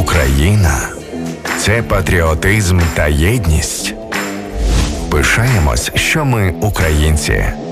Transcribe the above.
Україна – це патріотизм та єдність. Пишаємось, що ми українці.